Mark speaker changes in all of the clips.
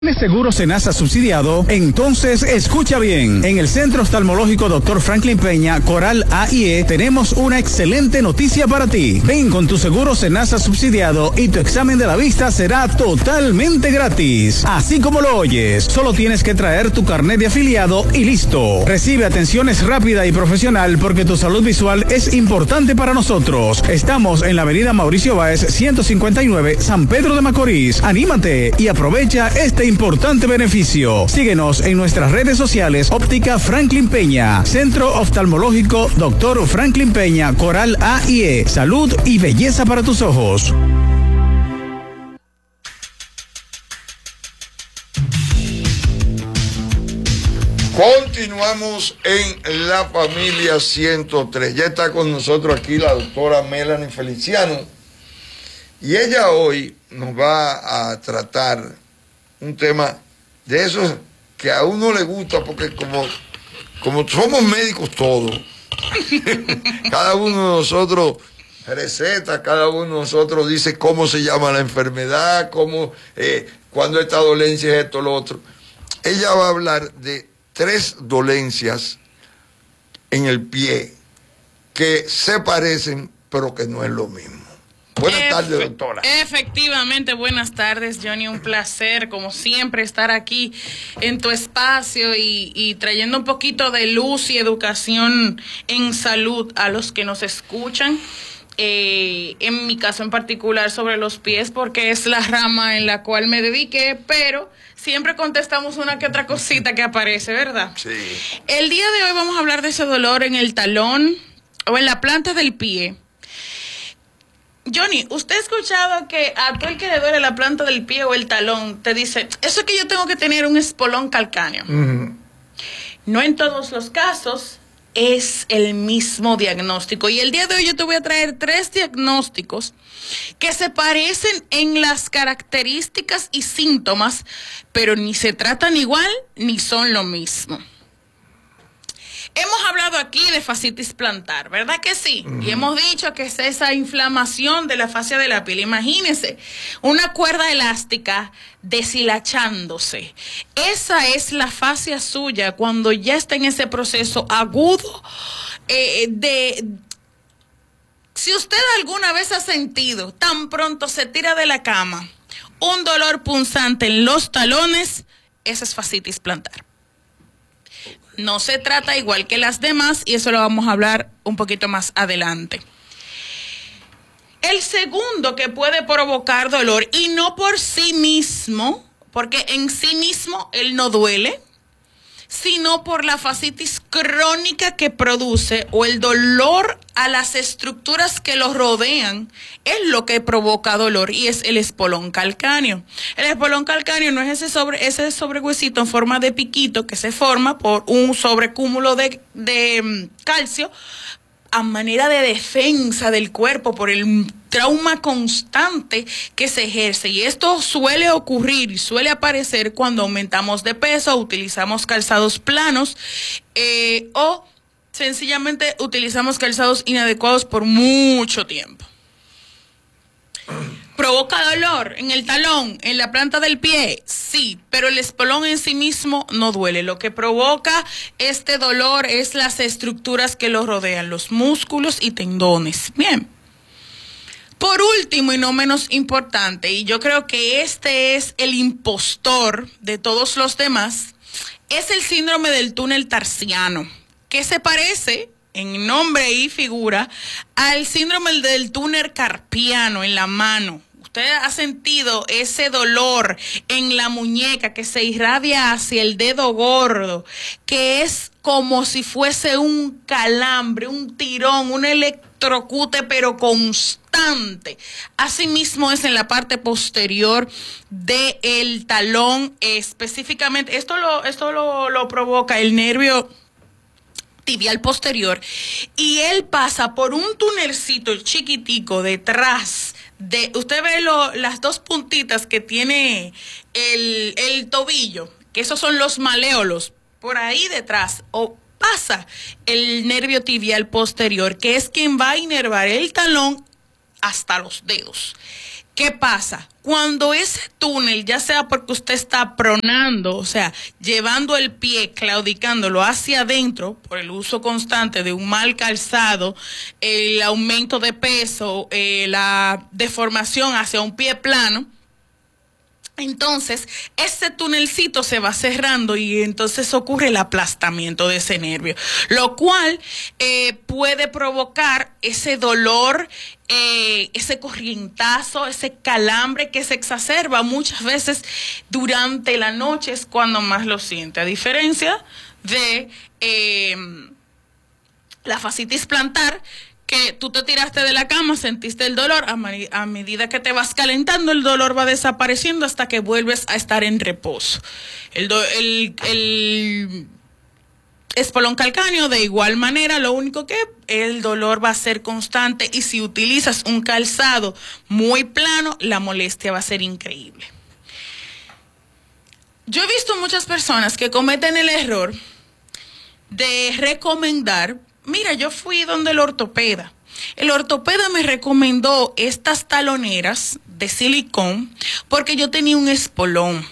Speaker 1: ¿Tienes seguro Senasa subsidiado? Entonces escucha bien. En el Centro Oftalmológico Dr. Franklin Peña, Coral AIE, tenemos una excelente noticia para ti. Ven con tu seguro Senasa subsidiado y tu examen de la vista será totalmente gratis. Así como lo oyes, solo tienes que traer tu carnet de afiliado y listo. Recibe atenciones rápida y profesional porque tu salud visual es importante para nosotros. Estamos en la avenida Mauricio Báez, 159, San Pedro de Macorís. Anímate y aprovecha este importante beneficio. Síguenos en nuestras redes sociales. Óptica Franklin Peña, Centro Oftalmológico Dr. Franklin Peña, Coral AIE. Salud y belleza para tus ojos.
Speaker 2: Continuamos en La Familia 103. Ya está con nosotros aquí la doctora Melanie Feliciano y ella hoy nos va a tratar un tema de esos que a uno le gusta porque como somos médicos todos, cada uno de nosotros receta, cada uno de nosotros dice cómo se llama la enfermedad, cuando esta dolencia es esto, lo otro. Ella va a hablar de 3 dolencias en el pie que se parecen pero que no es lo mismo. Buenas tardes, doctora.
Speaker 3: Efectivamente, buenas tardes, Johnny. Un placer, como siempre, estar aquí en tu espacio y trayendo un poquito de luz y educación en salud a los que nos escuchan. En mi caso en particular sobre los pies, porque es la rama en la cual me dediqué, pero siempre contestamos una que otra cosita que aparece, ¿verdad?
Speaker 2: Sí.
Speaker 3: El día de hoy vamos a hablar de ese dolor en el talón o en la planta del pie. Johnny, ¿usted ha escuchado que a todo el que le duele la planta del pie o el talón te dice, eso es que yo tengo que tener un espolón calcáneo? No en todos los casos es el mismo diagnóstico. Y el día de hoy yo te voy a traer 3 diagnósticos que se parecen en las características y síntomas, pero ni se tratan igual ni son lo mismo. Hemos hablado aquí de fascitis plantar, ¿verdad que sí? Y hemos dicho que es esa inflamación de la fascia de la piel. Imagínense, una cuerda elástica deshilachándose. Esa es la fascia suya cuando ya está en ese proceso agudo Si usted alguna vez ha sentido, tan pronto se tira de la cama, un dolor punzante en los talones, esa es fascitis plantar. No se trata igual que las demás y eso lo vamos a hablar un poquito más adelante. El segundo que puede provocar dolor, y no por sí mismo, porque en sí mismo él no duele, sino por la fascitis crónica que produce o el dolor a las estructuras que lo rodean, es lo que provoca dolor y es el espolón calcáneo. El espolón calcáneo no es ese sobrehuesito en forma de piquito que se forma por un sobrecúmulo de calcio a manera de defensa del cuerpo por el trauma constante que se ejerce, y esto suele ocurrir y suele aparecer cuando aumentamos de peso, utilizamos calzados planos o sencillamente utilizamos calzados inadecuados por mucho tiempo. ¿Provoca dolor en el talón, en la planta del pie? Sí, pero el espolón en sí mismo no duele. Lo que provoca este dolor es las estructuras que lo rodean, los músculos y tendones. Bien. Por último y no menos importante, y yo creo que este es el impostor de todos los demás, es el síndrome del túnel tarsiano, que se parece en nombre y figura al síndrome del túnel carpiano en la mano. Usted ha sentido ese dolor en la muñeca que se irradia hacia el dedo gordo, que es como si fuese un calambre, un tirón, un electrocute, pero constante. Asimismo es en la parte posterior del talón, específicamente. Esto lo provoca el nervio tibial posterior, y él pasa por un tunelcito chiquitico detrás de, usted ve las 2 puntitas que tiene el tobillo, que esos son los maleolos, por ahí detrás, o pasa el nervio tibial posterior, que es quien va a inervar el talón hasta los dedos. ¿Qué pasa? Cuando ese túnel, ya sea porque usted está pronando, o sea, llevando el pie, claudicándolo hacia adentro por el uso constante de un mal calzado, el aumento de peso, la deformación hacia un pie plano, entonces ese túnelcito se va cerrando y entonces ocurre el aplastamiento de ese nervio, lo cual puede provocar ese dolor, ese corrientazo, ese calambre que se exacerba muchas veces durante la noche, es cuando más lo siente, a diferencia de la fascitis plantar, que tú te tiraste de la cama, sentiste el dolor, a medida que te vas calentando, el dolor va desapareciendo hasta que vuelves a estar en reposo. El espolón calcáneo, de igual manera, lo único que el dolor va a ser constante, y si utilizas un calzado muy plano, la molestia va a ser increíble. Yo he visto muchas personas que cometen el error de recomendar. Mira, yo fui donde el ortopeda. El ortopeda me recomendó estas taloneras de silicón porque yo tenía un espolón.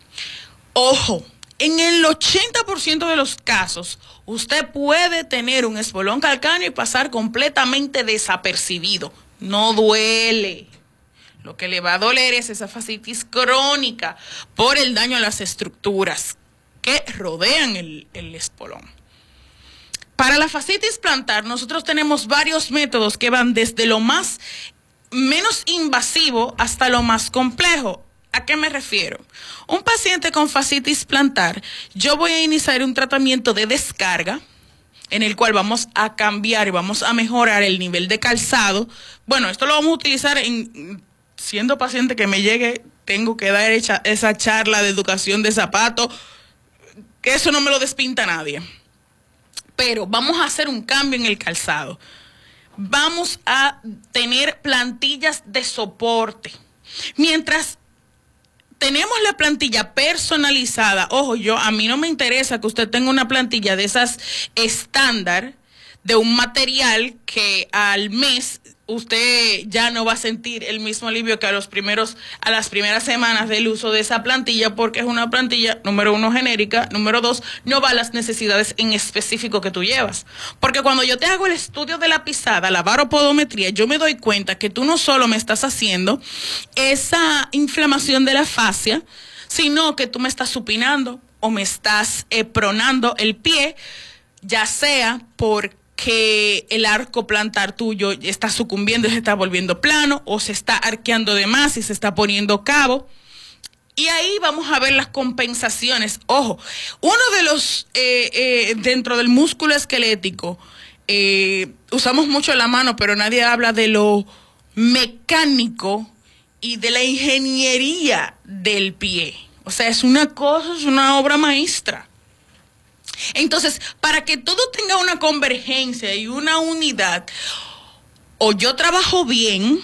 Speaker 3: Ojo, en el 80% de los casos, usted puede tener un espolón calcáneo y pasar completamente desapercibido. No duele. Lo que le va a doler es esa fascitis crónica por el daño a las estructuras que rodean el espolón. Para la fascitis plantar, nosotros tenemos varios métodos que van desde lo menos invasivo hasta lo más complejo. ¿A qué me refiero? Un paciente con fascitis plantar, yo voy a iniciar un tratamiento de descarga en el cual vamos a cambiar y vamos a mejorar el nivel de calzado. Bueno, esto lo vamos a utilizar siendo paciente que me llegue, tengo que dar esa charla de educación de zapatos, que eso no me lo despinta nadie. Pero vamos a hacer un cambio en el calzado. Vamos a tener plantillas de soporte. Mientras tenemos la plantilla personalizada, ojo, a mí no me interesa que usted tenga una plantilla de esas estándar, de un material que al mes usted ya no va a sentir el mismo alivio que a las primeras semanas del uso de esa plantilla, porque es una plantilla, número 1, genérica, número 2, no va a las necesidades en específico que tú llevas. Porque cuando yo te hago el estudio de la pisada, la baropodometría, yo me doy cuenta que tú no solo me estás haciendo esa inflamación de la fascia, sino que tú me estás supinando o me estás pronando el pie, ya sea porque el arco plantar tuyo está sucumbiendo y se está volviendo plano, o se está arqueando de más y se está poniendo cabo. Y ahí vamos a ver las compensaciones. Ojo, uno de los, dentro del músculo esquelético, usamos mucho la mano, pero nadie habla de lo mecánico y de la ingeniería del pie. O sea, es una obra maestra. Entonces, para que todo tenga una convergencia y una unidad, o yo trabajo bien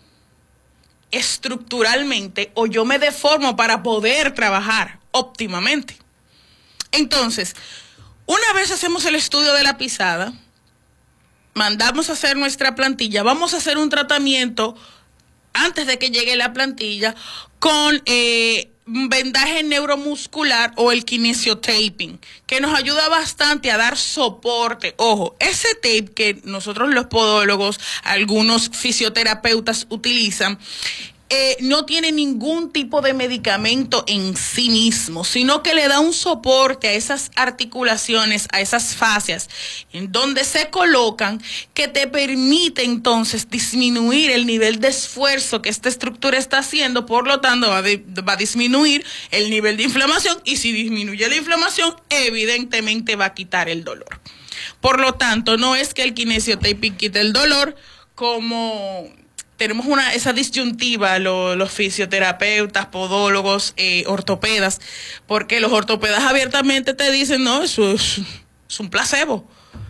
Speaker 3: estructuralmente, o yo me deformo para poder trabajar óptimamente. Entonces, una vez hacemos el estudio de la pisada, mandamos a hacer nuestra plantilla, vamos a hacer un tratamiento antes de que llegue la plantilla con vendaje neuromuscular o el kinesiotaping, que nos ayuda bastante a dar soporte. Ojo, ese tape que nosotros los podólogos, algunos fisioterapeutas utilizan, no tiene ningún tipo de medicamento en sí mismo, sino que le da un soporte a esas articulaciones, a esas fascias, en donde se colocan, que te permite entonces disminuir el nivel de esfuerzo que esta estructura está haciendo, por lo tanto va a disminuir el nivel de inflamación, y si disminuye la inflamación, evidentemente va a quitar el dolor. Por lo tanto, no es que el kinesiotaping quite el dolor, como tenemos esa disyuntiva los fisioterapeutas, podólogos, ortopedas, porque los ortopedas abiertamente te dicen, no, eso es un placebo.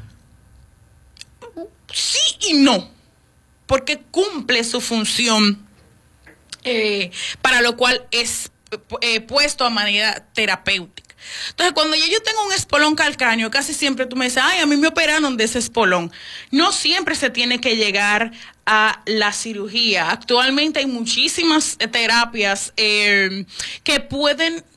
Speaker 3: Sí y no, porque cumple su función, para lo cual es puesto a manera terapéutica. Entonces, cuando yo tengo un espolón calcáneo, casi siempre tú me dices, ay, a mí me operaron de ese espolón. No siempre se tiene que llegar a la cirugía. Actualmente hay muchísimas terapias que pueden